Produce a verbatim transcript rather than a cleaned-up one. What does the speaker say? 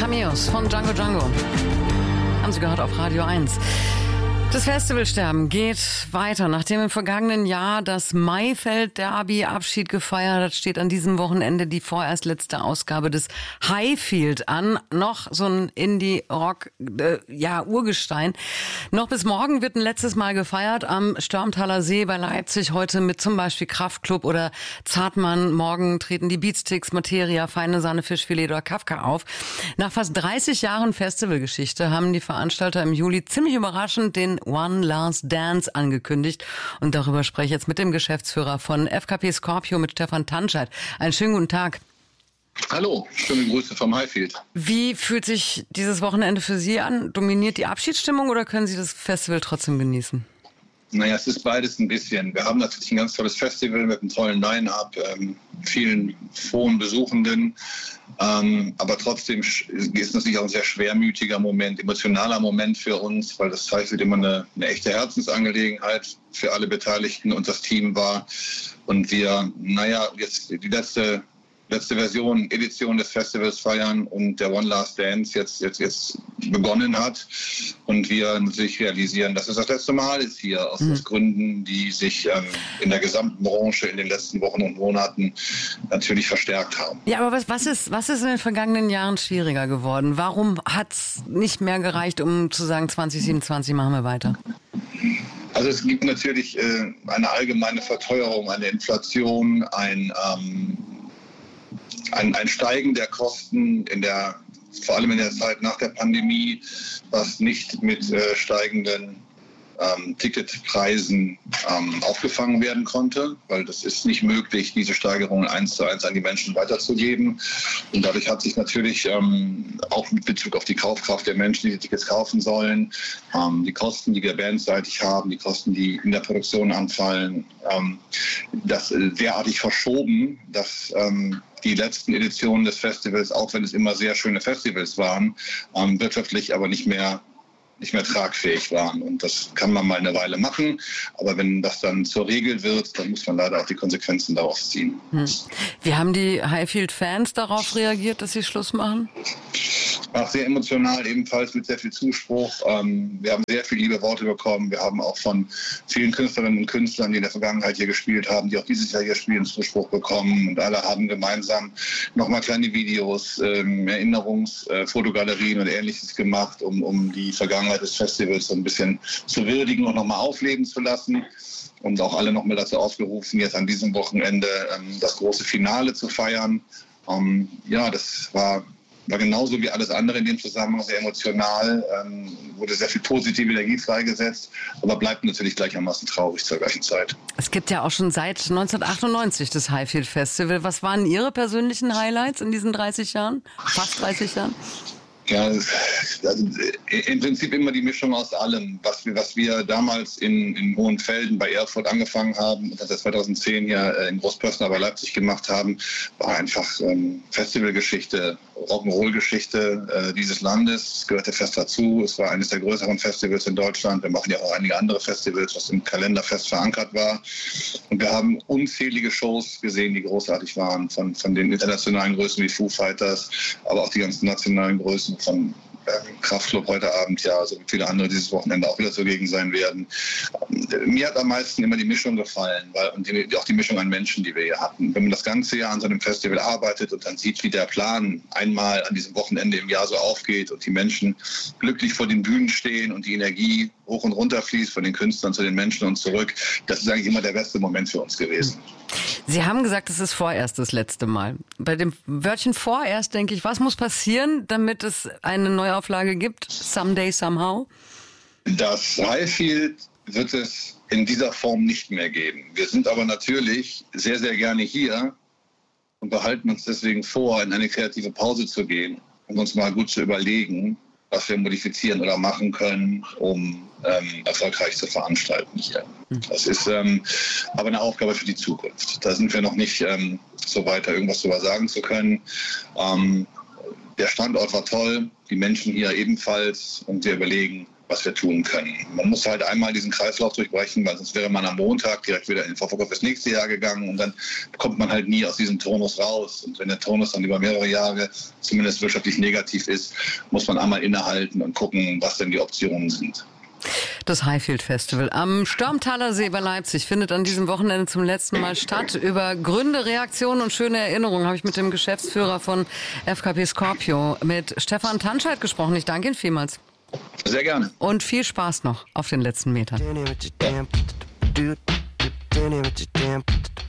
Cameos von Django Django. Haben Sie gehört auf Radio eins. Das Festivalsterben geht weiter. Nachdem im vergangenen Jahr das Maifeld Derby-Abschied gefeiert hat, steht an diesem Wochenende die vorerst letzte Ausgabe des Highfield an. Noch so ein Indie-Rock, äh, ja, Urgestein. Noch bis morgen wird ein letztes Mal gefeiert am Störmtaler See bei Leipzig. Heute mit zum Beispiel Kraftklub oder Zartmann. Morgen treten die Beatsticks, Materia, Feine Sahne, Fischfilet oder Kafka auf. Nach fast dreißig Jahren Festivalgeschichte haben die Veranstalter im Juli ziemlich überraschend den One Last Dance angekündigt. Und darüber spreche ich jetzt mit dem Geschäftsführer von F K P Scorpio, mit Stefan Tanscheid. Einen schönen guten Tag. Hallo, schöne Grüße vom Highfield. Wie fühlt sich dieses Wochenende für Sie an? Dominiert die Abschiedsstimmung oder können Sie das Festival trotzdem genießen? Naja, es ist beides ein bisschen. Wir haben natürlich ein ganz tolles Festival mit einem tollen Line-Up, ähm, vielen frohen Besuchenden. Ähm, aber trotzdem ist es natürlich auch ein sehr schwermütiger Moment, emotionaler Moment für uns, weil das Highfield immer eine, eine echte Herzensangelegenheit für alle Beteiligten und das Team war. Und wir, naja, jetzt die letzte... letzte Version, Edition des Festivals feiern und der One Last Dance jetzt, jetzt, jetzt begonnen hat. Und wir natürlich realisieren, dass es das letzte Mal ist hier, aus mhm. Gründen, die sich ähm, in der gesamten Branche in den letzten Wochen und Monaten natürlich verstärkt haben. Ja, aber was, was, ist, was ist in den vergangenen Jahren schwieriger geworden? Warum hat es nicht mehr gereicht, um zu sagen, zwanzig siebenundzwanzig machen wir weiter? Also es gibt natürlich äh, eine allgemeine Verteuerung, eine Inflation, ein... Ähm, Ein, ein Steigen der Kosten, in der, vor allem in der Zeit nach der Pandemie, was nicht mit äh, steigenden ähm, Ticketpreisen ähm, aufgefangen werden konnte, weil das ist nicht möglich, diese Steigerungen eins zu eins an die Menschen weiterzugeben. Und dadurch hat sich natürlich ähm, auch mit Bezug auf die Kaufkraft der Menschen, die die Tickets kaufen sollen, ähm, die Kosten, die wir bandseitig haben, die Kosten, die in der Produktion anfallen, ähm, das äh, derartig verschoben, dass ähm, die letzten Editionen des Festivals, auch wenn es immer sehr schöne Festivals waren, ähm, wirtschaftlich aber nicht mehr nicht mehr tragfähig waren. Und das kann man mal eine Weile machen. Aber wenn das dann zur Regel wird, dann muss man leider auch die Konsequenzen daraus ziehen. Hm. Wie haben die Highfield-Fans darauf reagiert, dass sie Schluss machen? Auch sehr emotional, ebenfalls mit sehr viel Zuspruch. Ähm, wir haben sehr viele liebe Worte bekommen. Wir haben auch von vielen Künstlerinnen und Künstlern, die in der Vergangenheit hier gespielt haben, die auch dieses Jahr hier spielen, Zuspruch bekommen. Und alle haben gemeinsam nochmal kleine Videos, ähm, Erinnerungsfotogalerien äh, und Ähnliches gemacht, um, um die Vergangenheit des Festivals so ein bisschen zu würdigen und nochmal aufleben zu lassen. Und auch alle nochmal dazu aufgerufen, jetzt an diesem Wochenende ähm, das große Finale zu feiern. Ähm, ja, das war... war genauso wie alles andere in dem Zusammenhang sehr emotional, ähm, wurde sehr viel positive Energie freigesetzt, aber bleibt natürlich gleichermaßen traurig zur gleichen Zeit. Es gibt ja auch schon seit neunzehnhundertachtundneunzig das Highfield Festival. Was waren Ihre persönlichen Highlights in diesen dreißig Jahren, fast dreißig Jahren? Ja, also im Prinzip immer die Mischung aus allem. Was wir, was wir damals in, in Hohenfelden bei Erfurt angefangen haben und das zweitausendzehn ja in Großpörsner bei Leipzig gemacht haben, war einfach ähm, Festivalgeschichte, Rock'n'Roll-Geschichte äh, dieses Landes. Es gehörte fest dazu. Es war eines der größeren Festivals in Deutschland. Wir machen ja auch einige andere Festivals, was im Kalender fest verankert war. Und wir haben unzählige Shows gesehen, die großartig waren, von, von den internationalen Größen wie Foo Fighters, aber auch die ganzen nationalen Größen von ähm, Kraftklub heute Abend, ja, so wie viele andere dieses Wochenende auch wieder zugegen sein werden. Ähm, mir hat am meisten immer die Mischung gefallen, weil, und die, auch die Mischung an Menschen, die wir hier hatten. Wenn man das ganze Jahr an so einem Festival arbeitet und dann sieht, wie der Plan einmal an diesem Wochenende im Jahr so aufgeht und die Menschen glücklich vor den Bühnen stehen und die Energie hoch und runter fließt von den Künstlern zu den Menschen und zurück, das ist eigentlich immer der beste Moment für uns gewesen. Sie haben gesagt, es ist vorerst das letzte Mal. Bei dem Wörtchen vorerst denke ich, was muss passieren, damit es eine Neuauflage gibt? Someday, somehow? Das Highfield wird es in dieser Form nicht mehr geben. Wir sind aber natürlich sehr, sehr gerne hier und behalten uns deswegen vor, in eine kreative Pause zu gehen, um uns mal gut zu überlegen, was wir modifizieren oder machen können, um ähm, erfolgreich zu veranstalten hier. Das ist ähm, aber eine Aufgabe für die Zukunft. Da sind wir noch nicht ähm, so weit, da irgendwas drüber sagen zu können. Ähm, der Standort war toll, die Menschen hier ebenfalls und wir überlegen, was wir tun können. Man muss halt einmal diesen Kreislauf durchbrechen, weil sonst wäre man am Montag direkt wieder in den Vorverkauf fürs nächste Jahr gegangen und dann kommt man halt nie aus diesem Tonus raus. Und wenn der Tonus dann über mehrere Jahre zumindest wirtschaftlich negativ ist, muss man einmal innehalten und gucken, was denn die Optionen sind. Das Highfield Festival am Störmtaler See bei Leipzig findet an diesem Wochenende zum letzten Mal statt. Über Gründe, Reaktionen und schöne Erinnerungen habe ich mit dem Geschäftsführer von F K P Scorpio, mit Stefan Tanscheid, gesprochen. Ich danke Ihnen vielmals. Sehr gerne. Und viel Spaß noch auf den letzten Metern.